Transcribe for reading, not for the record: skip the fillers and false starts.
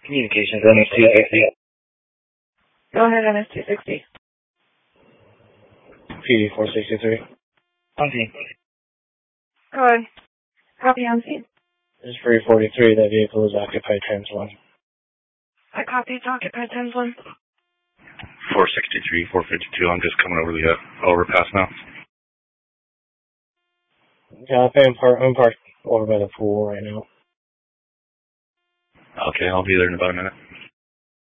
Communications, NS260. Go ahead, NS260. PD 463. On scene. Go ahead. Copy on scene. This is 343. That vehicle is occupied times 1. I copy. It's occupied times 1. 463, 452. I'm just coming over the overpass now. Yeah, I'm parked over by the pool right now. Okay, I'll be there in about a minute.